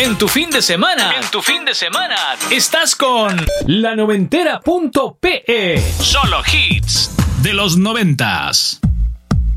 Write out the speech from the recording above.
En tu fin de semana. Estás con La Noventera.pe. Solo hits de los 90s.